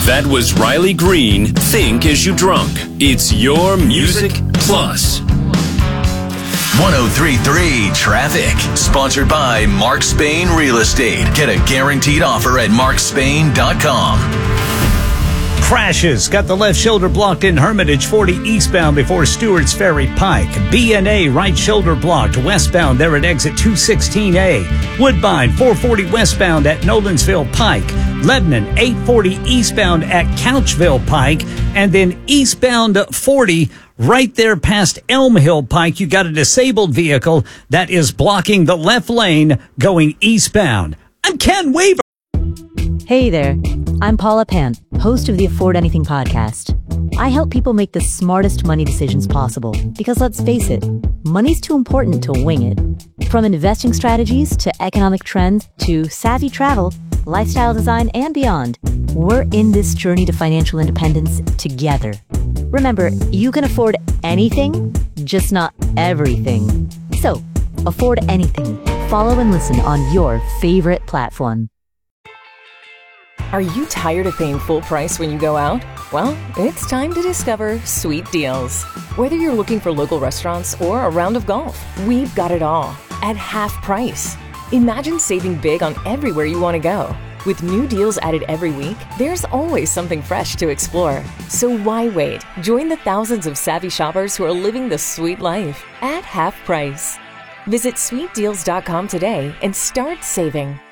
That was Riley Green, Think As You Drunk. It's your Music Plus. 103.3 Traffic. Sponsored by Mark Spain Real Estate. Get a guaranteed offer at markspain.com. Crashes. Got the left shoulder blocked in Hermitage 40 eastbound before Stewart's Ferry Pike. B&A right shoulder blocked westbound there at exit 216A. Woodbine 440 westbound at Nolensville Pike. Lebanon 840 eastbound at Couchville Pike. And then eastbound 40 right there past Elm Hill Pike. You got a disabled vehicle that is blocking the left lane going eastbound. I'm Ken Weaver. Hey there, I'm Paula Pant, host of the Afford Anything podcast. I help people make the smartest money decisions possible because let's face it, money's too important to wing it. From investing strategies to economic trends to savvy travel, lifestyle design, and beyond, we're in this journey to financial independence together. Remember, you can afford anything, just not everything. So, afford anything. Follow and listen on your favorite platform. Are you tired of paying full price when you go out? Well, it's time to discover Sweet Deals. Whether you're looking for local restaurants or a round of golf, we've got it all at half price. Imagine saving big on everywhere you want to go. With new deals added every week, there's always something fresh to explore. So why wait? Join the thousands of savvy shoppers who are living the sweet life at half price. Visit sweetdeals.com today and start saving.